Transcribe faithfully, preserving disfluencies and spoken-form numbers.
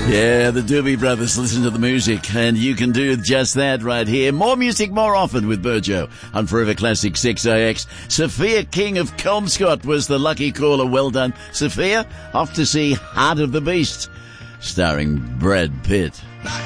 Yeah, the Doobie Brothers, listen to the music, and you can do just that right here. More music more often with Burjo on Forever Classic six A X. Sophia King of Kelmscott was the lucky caller. Well done, Sophia. Off to see Heart of the Beast, starring Brad Pitt.